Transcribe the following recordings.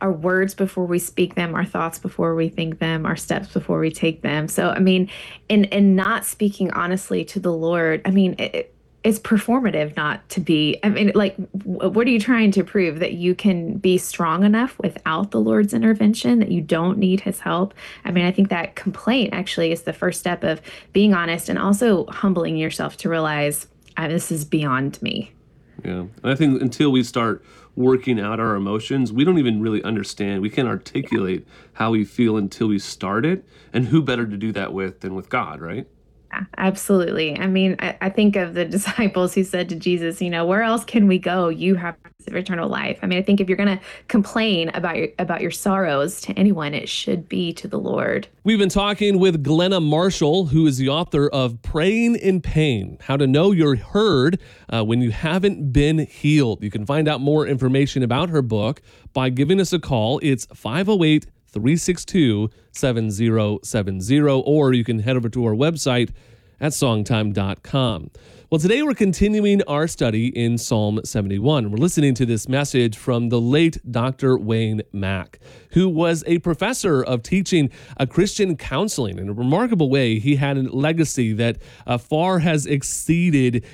our words before we speak them, our thoughts before we think them, our steps before we take them. So, I mean, in not speaking honestly to the Lord, I mean, it's performative not to be. I mean, like, what are you trying to prove? That you can be strong enough without the Lord's intervention, that you don't need his help? I mean, I think that complaint actually is the first step of being honest and also humbling yourself to realize this is beyond me. Yeah. And I think until we start working out our emotions, we don't even really understand. We can't articulate how we feel until we start it. And who better to do that with than with God, right? Yeah, absolutely. I mean, I think of the disciples who said to Jesus, where else can we go? You have eternal life. I mean, I think if you're going to complain about your sorrows to anyone, it should be to the Lord. We've been talking with Glenna Marshall, who is the author of Praying in Pain, How to Know You're Heard When You Haven't Been Healed. You can find out more information about her book by giving us a call. It's 508-362-7070, or you can head over to our website at songtime.com. Well, today we're continuing our study in Psalm 71. We're listening to this message from the late Dr. Wayne Mack, who was a professor of teaching Christian counseling. In a remarkable way, he had a legacy that far has exceeded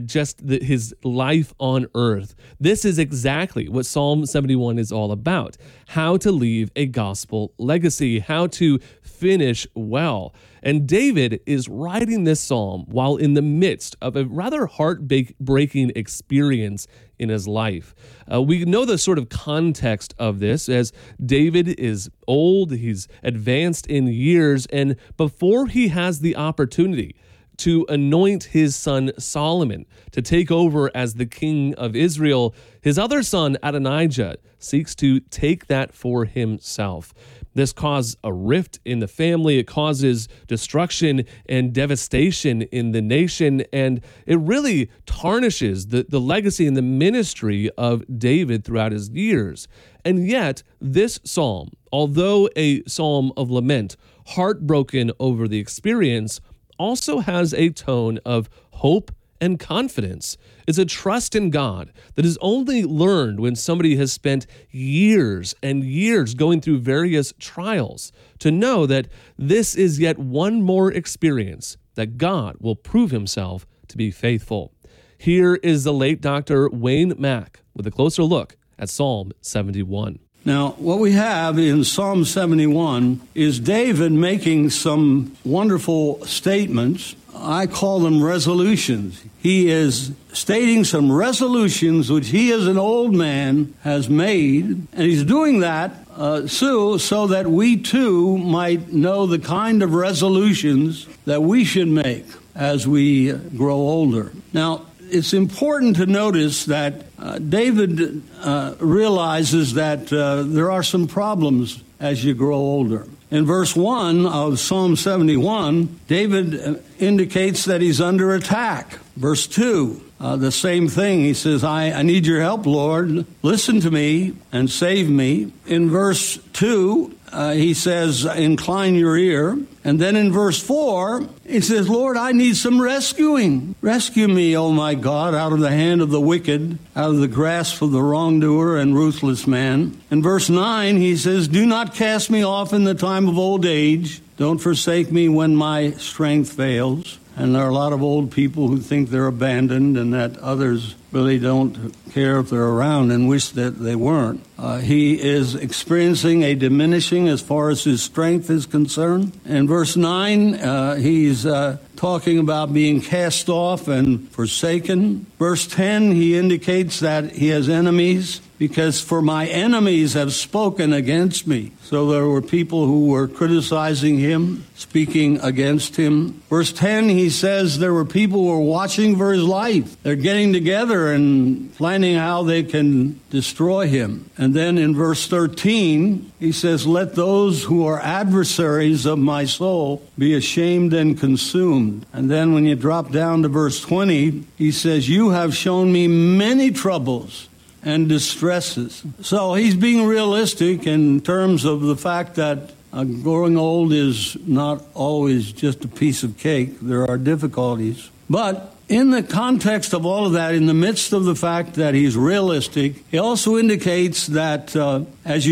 his life on earth. This is exactly what Psalm 71 is all about: how to leave a gospel legacy, how to finish well. And David is writing this psalm while in the midst of a rather heartbreaking experience in his life. We know the sort of context of this, as David is old, he's advanced in years, and before he has the opportunity to anoint his son Solomon to take over as the king of Israel, his other son Adonijah seeks to take that for himself. This caused a rift in the family. It causes destruction and devastation in the nation, and it really tarnishes the legacy and the ministry of David throughout his years. And yet, this psalm, although a psalm of lament, heartbroken over the experience, also has a tone of hope and confidence. It's a trust in God that is only learned when somebody has spent years and years going through various trials, to know that this is yet one more experience that God will prove himself to be faithful. Here is the late Dr. Wayne Mack with a closer look at Psalm 71. Now, what we have in Psalm 71 is David making some wonderful statements. I call them resolutions. He is stating some resolutions which he as an old man has made, and he's doing that so that we too might know the kind of resolutions that we should make as we grow older. Now, it's important to notice that David realizes that there are some problems as you grow older. In verse 1 of Psalm 71, David indicates that he's under attack. Verse 2, the same thing. He says, I need your help, Lord. Listen to me and save me. In verse 2, he says, incline your ear. And then in verse 4, he says, Lord, I need some rescuing. Rescue me, O my God, out of the hand of the wicked, out of the grasp of the wrongdoer and ruthless man. In verse 9, he says, do not cast me off in the time of old age. Don't forsake me when my strength fails. And there are a lot of old people who think they're abandoned and that others really don't care if they're around and wish that they weren't. He is experiencing a diminishing as far as his strength is concerned. In verse 9, he's talking about being cast off and forsaken. Verse 10, he indicates that he has enemies, because for my enemies have spoken against me. So there were people who were criticizing him, speaking against him. Verse 10, he says there were people who were watching for his life. They're getting together and planning how they can destroy him. And then in verse 13, he says, let those who are adversaries of my soul be ashamed and consumed. And then when you drop down to verse 20, he says, you have shown me many troubles and distresses. So he's being realistic in terms of the fact that growing old is not always just a piece of cake. There are difficulties. But in the context of all of that, in the midst of the fact that he's realistic, he also indicates that as you